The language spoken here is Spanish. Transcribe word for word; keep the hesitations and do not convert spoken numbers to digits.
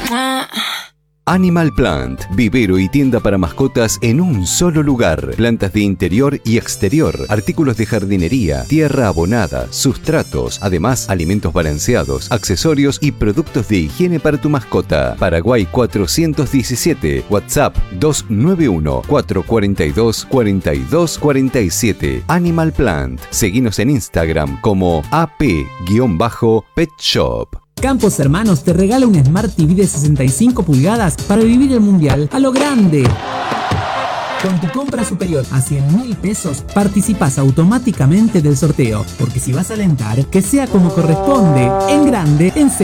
Animal Plant, vivero y tienda para mascotas en un solo lugar. Plantas de interior y exterior, artículos de jardinería, tierra abonada, sustratos, además alimentos balanceados, accesorios y productos de higiene para tu mascota. Paraguay cuatrocientos diecisiete, WhatsApp dos nueve uno, cuatro cuatro dos, cuatro dos cuatro siete. Animal Plant, seguinos en Instagram como A P-Pet Shop. Campos Hermanos te regala un Smart T V de sesenta y cinco pulgadas para vivir el mundial a lo grande. Con tu compra superior a cien mil pesos, participas automáticamente del sorteo. Porque si vas a alentar, que sea como corresponde, en grande, en